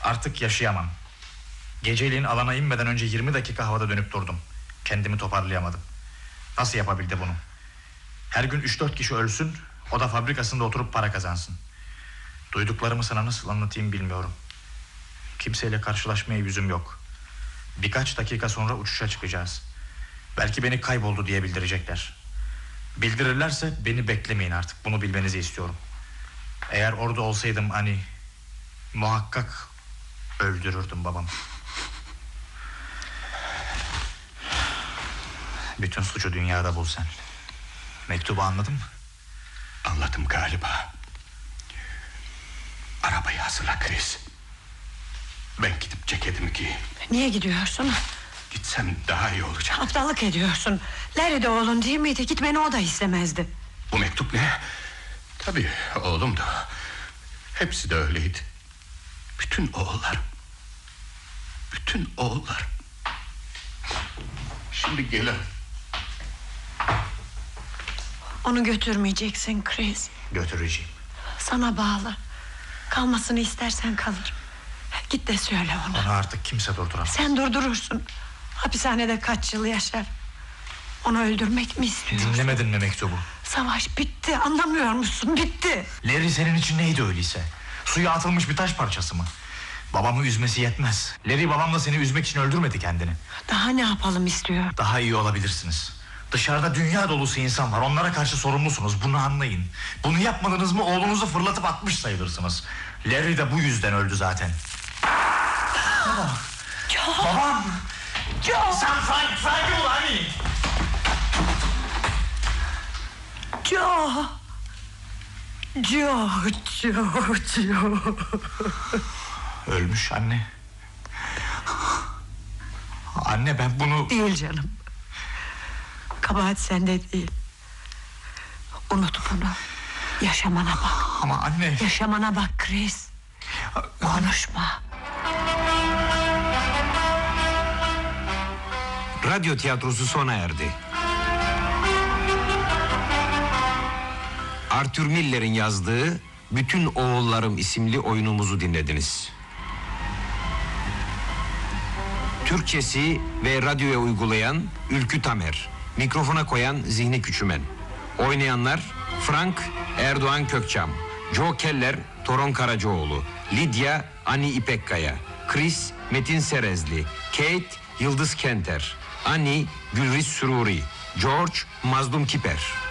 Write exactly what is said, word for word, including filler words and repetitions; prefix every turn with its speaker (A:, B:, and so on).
A: Artık yaşayamam. Geceliğin alana inmeden önce yirmi dakika havada dönüp durdum. Kendimi toparlayamadım. Nasıl yapabildi bunu? Her gün üç dört kişi ölsün, o da fabrikasında oturup para kazansın. Duyduklarımı sana nasıl anlatayım bilmiyorum. Kimseyle karşılaşmaya yüzüm yok. Birkaç dakika sonra uçuşa çıkacağız. Belki beni kayboldu diye bildirecekler. Bildirirlerse beni beklemeyin artık. Bunu bilmenizi istiyorum. Eğer orada olsaydım hani muhakkak öldürürdüm babamı. Bütün suçu dünyada bul sen. Mektubu anladın mı?
B: Anladım galiba. Arabayı hazırla Chris. Ben gidip ceketimi giyeyim.
C: Niye gidiyorsun?
B: Gitsem daha iyi olacak.
C: Aptallık ediyorsun. Larry de oğlun değil miydi? Gitmeni o da istemezdi.
B: Bu mektup ne? Tabii oğlum da. Hepsi de öyleydi. Bütün oğullar. Bütün oğullar. Şimdi gelin.
C: Onu götürmeyeceksin Chris.
A: Götüreceğim.
C: Sana bağlı. Kalmasını istersen kalır. Git de söyle ona.
A: Onu artık kimse durduramaz.
C: Sen durdurursun. Hapishanede kaç yıl yaşar. Onu öldürmek mi istiyorsun?
A: Dinlemedin mi mektubu?
C: Savaş bitti, anlamıyor musun? Bitti.
A: Larry senin için neydi öyleyse? Suya atılmış bir taş parçası mı? Babamı üzmesi yetmez. Larry babamla seni üzmek için öldürmedi kendini.
C: Daha ne yapalım istiyor?
A: Daha iyi olabilirsiniz. Dışarıda dünya dolusu insan var. Onlara karşı sorumlusunuz. Bunu anlayın. Bunu yapmadınız mı oğlunuzu fırlatıp atmış sayılırsınız. Larry de bu yüzden öldü zaten. Baba.
C: Joe.
A: Babam.
C: Joe.
A: Sen Frank, Frank'i bul hani.
C: Joe. Joe. Joe. Joe.
A: Ölmüş anne. Anne ben bunu...
C: Değil canım. Kabahat sende değil. Unut bunu. Yaşamana bak.
A: Ama anne...
C: Yaşamana bak Chris. Konuşma.
D: Radyo tiyatrosu sona erdi. Arthur Miller'in yazdığı Bütün Oğullarım isimli oyunumuzu dinlediniz. Türkçesi ve radyoya uygulayan Ülkü Tamer, mikrofona koyan Zihni Küçümen. Oynayanlar Frank Erdoğan Kökçam, Joe Keller Toron Karacaoğlu, Lidya Ani İpekkaya, Chris Metin Serezli, Kate Yıldız Kenter, Annie Gülriz Sururi, George Mazlum Kiper.